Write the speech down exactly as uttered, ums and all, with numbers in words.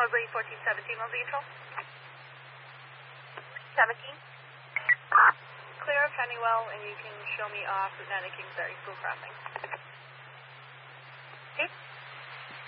Mosley, fourteen seventeen, Mosley control. seventeen. Clear of Honeywell, and you can show me off Route ninety Kingsbury, full crossing. Okay.